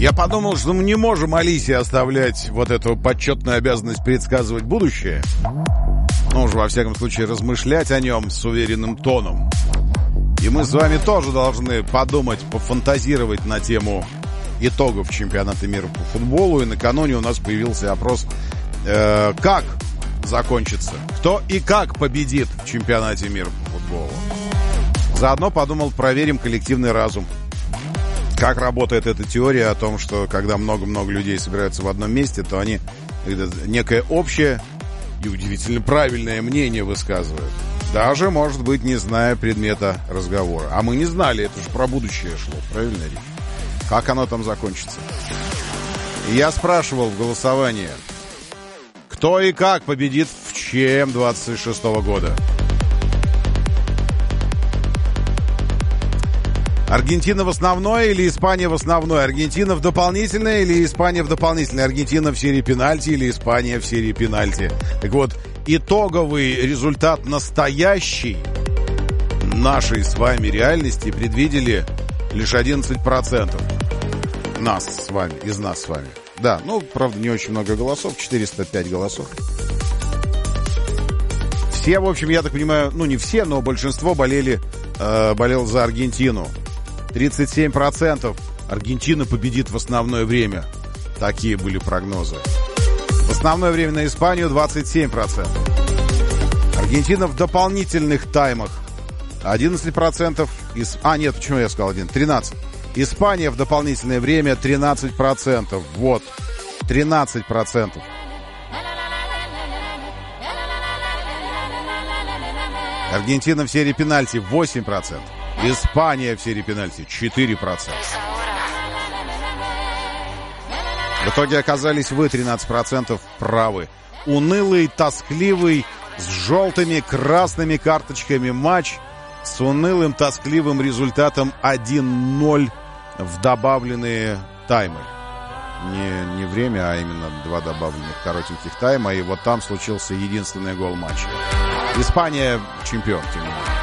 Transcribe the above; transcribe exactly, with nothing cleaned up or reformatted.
Я подумал, что мы не можем Алисе оставлять вот эту почетную обязанность предсказывать будущее. Ну, уж во всяком случае размышлять о нем с уверенным тоном. И мы с вами тоже должны подумать, пофантазировать на тему итогов чемпионата мира по футболу. И накануне у нас появился опрос, э, как закончится, кто и как победит в чемпионате мира по футболу. Заодно подумал, проверим коллективный разум. Как работает эта теория о том, что когда много-много людей собираются в одном месте, то они некое общее и удивительно правильное мнение высказывают. Даже, может быть, не зная предмета разговора. А мы не знали, это же про будущее шло, правильно, Рик? Как оно там закончится? И я спрашивал в голосовании, кто и как победит в ЧМ двадцать шестого года. Аргентина в основной или Испания в основной? Аргентина в дополнительной или Испания в дополнительной? Аргентина в серии пенальти или Испания в серии пенальти? Так вот, итоговый результат настоящей нашей с вами реальности предвидели лишь одиннадцать процентов. Нас с вами, из нас с вами. Да, ну, правда, не очень много голосов, четыреста пять голосов. Все, в общем, я так понимаю, ну, не все, но большинство болели, э, болел за Аргентину. тридцать семь процентов Аргентина победит в основное время. Такие были прогнозы. В основное время на Испанию двадцать семь процентов. Аргентина в дополнительных таймах одиннадцать процентов. Из... А, нет, почему я сказал один? тринадцать. Испания в дополнительное время тринадцать процентов. Вот. тринадцать процентов. Аргентина в серии пенальти восемь процентов. Испания в серии пенальти четыре процента. В итоге оказались вы, тринадцать процентов, правы. Унылый, тоскливый, с желтыми, красными карточками матч с унылым, тоскливым результатом один ноль в добавленные таймы. Не, не время, а именно два добавленных коротеньких тайма. И вот там случился единственный гол матча. Испания чемпион, тем не менее.